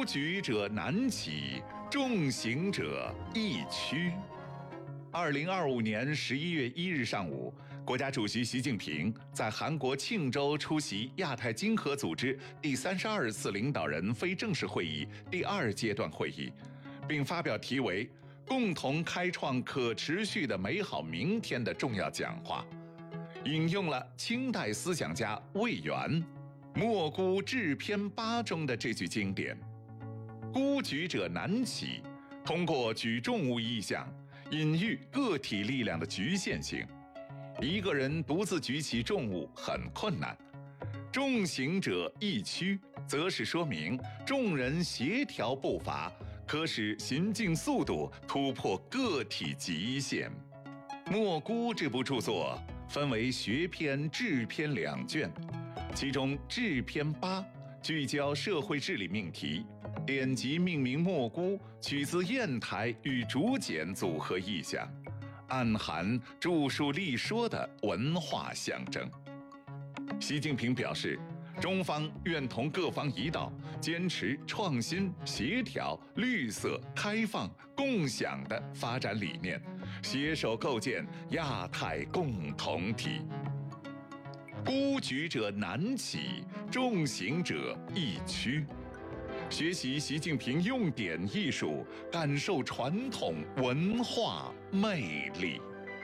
举者难起，重行者易趋。2025年11月1日上午，国家主席习近平在韩国庆州出席亚太经合组织第32次领导人非正式会议第2阶段会议，并发表题为“共同开创可持续的美好明天”的重要讲话，引用了清代思想家魏源《莫孤致篇八》中的这句经典：“孤举者难起”，通过举重物意象隐喻个体力量的局限性，一个人独自举起重物很困难；重行者易趋，则是说明众人协调步伐，可使行进速度突破个体极限。《莫孤》这部著作分为学篇、志篇2卷，其中志篇8聚焦社会治理命题，典籍命名莫孤，取自砚台与竹简组合意象，暗含著述立说的文化象征。习近平表示，中方愿同各方一道，坚持创新、协调、绿色、开放、共享的发展理念，携手构建亚太共同体。孤举者难起，重行者易趋。学习习近平用典艺术，感受传统文化魅力。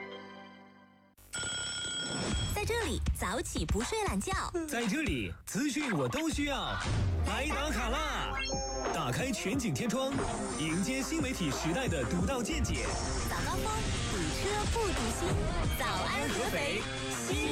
在这里早起不睡懒觉， 在这里资讯我都需要，来打卡啦！打开全景天窗，迎接新媒体时代的独到见解。 早高峰，堵车不堵心，早安合肥，新